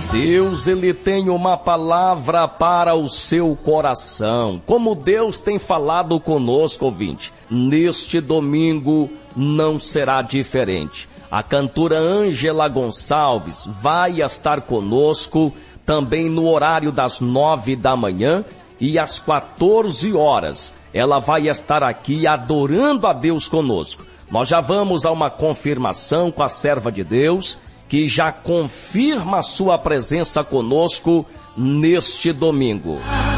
Deus, Ele tem uma palavra para o seu coração. Como Deus tem falado conosco, ouvinte, neste domingo não será diferente. A cantora Ângela Gonçalves vai estar conosco também no horário das 9 da manhã e às 14 horas. Ela vai estar aqui adorando a Deus conosco. Nós já vamos a uma confirmação com a serva de Deus, que já confirma a sua presença conosco neste domingo.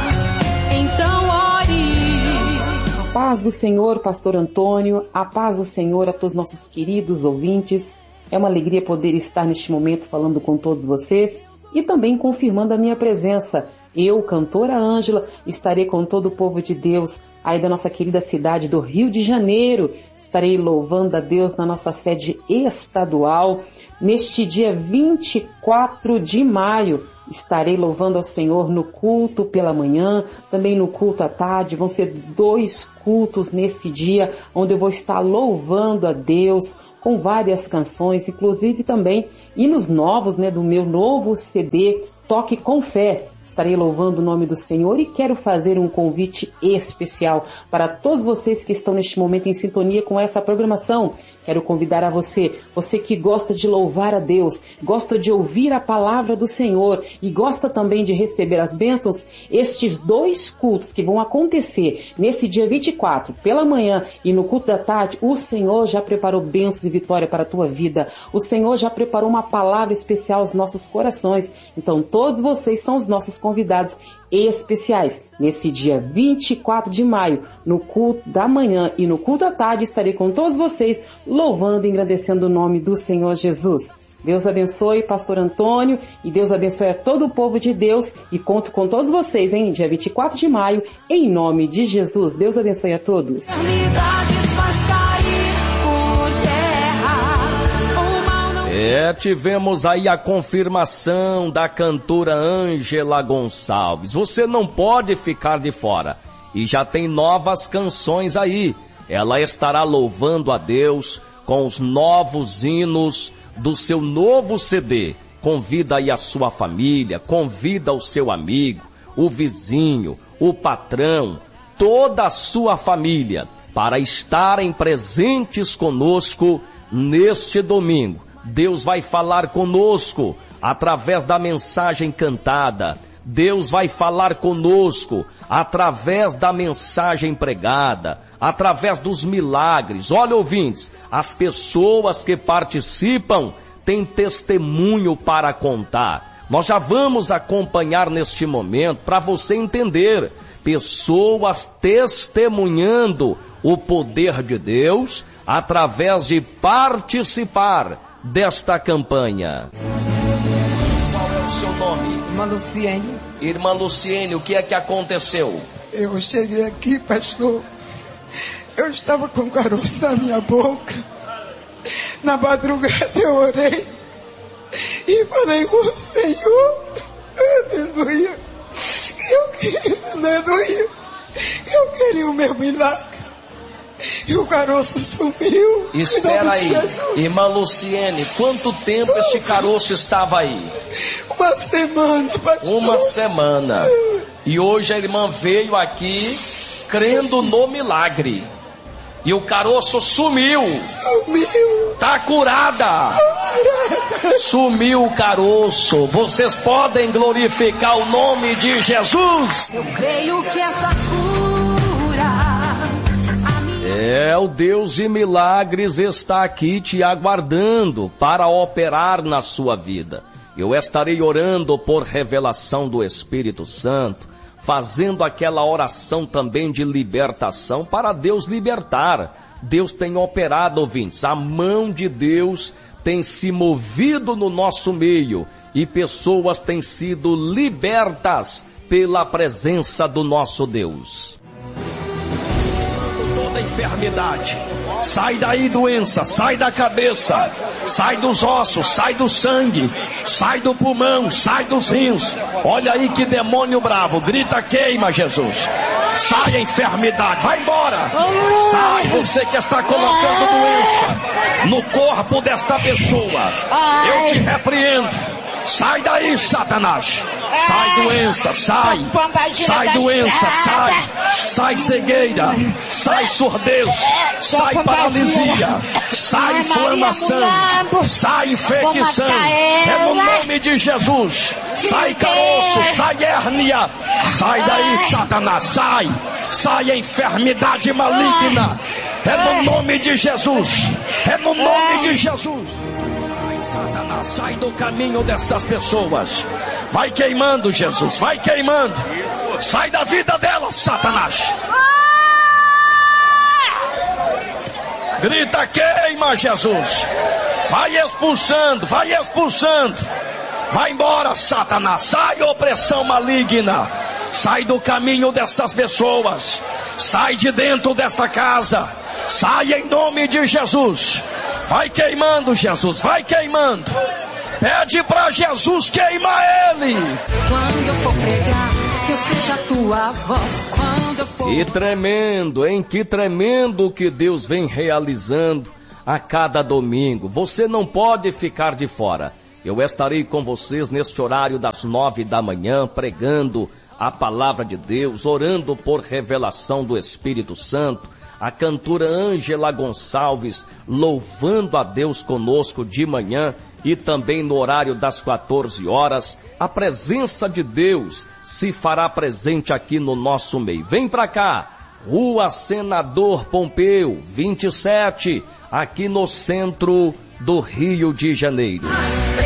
Então ore. A paz do Senhor, pastor Antônio, a paz do Senhor a todos nossos queridos ouvintes. É uma alegria poder estar neste momento falando com todos vocês e também confirmando a minha presença. Eu, cantora Ângela, estarei com todo o povo de Deus aí da nossa querida cidade do Rio de Janeiro. Estarei louvando a Deus na nossa sede estadual. Neste dia 24 de maio, estarei louvando ao Senhor no culto pela manhã, também no culto à tarde. Vão ser 2 cultos nesse dia, onde eu vou estar louvando a Deus com várias canções, inclusive também hinos novos, do meu novo CD, Toque com Fé. Estarei louvando o nome do Senhor e quero fazer um convite especial para todos vocês que estão neste momento em sintonia com essa programação. Quero convidar a você que gosta de louvar a Deus, gosta de ouvir a palavra do Senhor e gosta também de receber as bênçãos, estes 2 cultos que vão acontecer nesse dia 24, pela manhã e no culto da tarde, o Senhor já preparou bênçãos e vitória para a tua vida. O Senhor já preparou uma palavra especial aos nossos corações. Então todos vocês são os nossos convidados especiais. Nesse dia 24 de maio, no culto da manhã e no culto da tarde, estarei com todos vocês, louvando e engrandecendo o nome do Senhor Jesus. Deus abençoe, pastor Antônio, e Deus abençoe a todo o povo de Deus, e conto com todos vocês, dia 24 de maio, em nome de Jesus. Deus abençoe a todos. Tivemos aí a confirmação da cantora Ângela Gonçalves. Você não pode ficar de fora. E já tem novas canções aí. Ela estará louvando a Deus com os novos hinos do seu novo CD. Convida aí a sua família, convida o seu amigo, o vizinho, o patrão, toda a sua família para estarem presentes conosco neste domingo. Deus vai falar conosco através da mensagem cantada. Deus vai falar conosco através da mensagem pregada, através dos milagres. Olha, ouvintes, as pessoas que participam têm testemunho para contar. Nós já vamos acompanhar neste momento para você entender. Pessoas testemunhando o poder de Deus através de participar desta campanha. Qual é o seu nome? Irmã Luciene. Irmã Luciene, o que é que aconteceu? Eu cheguei aqui, pastor. Eu estava com caroço na minha boca. Na madrugada eu orei e falei com o Senhor. Aleluia. Aleluia. Eu queria o meu milagre. E o caroço sumiu. Espera aí, irmã Luciene, quanto tempo este caroço estava aí? 1 semana, pastor. 1 semana. E hoje a irmã veio aqui crendo no milagre. E o caroço sumiu. Tá curada. Sumiu o caroço. Vocês podem glorificar o nome de Jesus. Eu creio que essa cura... O Deus de milagres está aqui te aguardando para operar na sua vida. Eu estarei orando por revelação do Espírito Santo, fazendo aquela oração também de libertação para Deus libertar. Deus tem operado, ouvintes, a mão de Deus tem se movido no nosso meio e pessoas têm sido libertas pela presença do nosso Deus. Toda enfermidade, sai daí doença, sai da cabeça, sai dos ossos, sai do sangue, sai do pulmão, sai dos rins. Olha aí que demônio bravo, grita queima Jesus. Sai a enfermidade, vai embora. Sai você que está colocando doença no corpo desta pessoa. Eu te repreendo. Sai daí, Satanás. Sai doença, sai. Sai doença, sai. Sai cegueira. Sai surdez. Sai paralisia. Sai inflamação. Sai infecção. É no nome de Jesus. Sai caroço, sai hérnia. Sai daí, Satanás, sai. Sai enfermidade maligna. É no nome de Jesus. É no nome de Jesus. Sai, Satanás, sai do caminho dessas pessoas. Vai queimando, Jesus, vai queimando. Sai da vida delas, Satanás. Grita, queima, Jesus. Vai expulsando, vai expulsando. Vai embora, Satanás. Sai, opressão maligna. Sai do caminho dessas pessoas. Sai de dentro desta casa. Sai em nome de Jesus. Vai queimando, Jesus, vai queimando. Pede para Jesus queimar ele. Quando eu for pregar, que eu seja a tua voz. Quando eu for... Que tremendo, hein? Que tremendo que Deus vem realizando a cada domingo. Você não pode ficar de fora. Eu estarei com vocês neste horário das 9 da manhã, pregando a palavra de Deus, orando por revelação do Espírito Santo. A cantora Ângela Gonçalves louvando a Deus conosco de manhã e também no horário das 14 horas. A presença de Deus se fará presente aqui no nosso meio. Vem pra cá, Rua Senador Pompeu, 27, aqui no centro do Rio de Janeiro.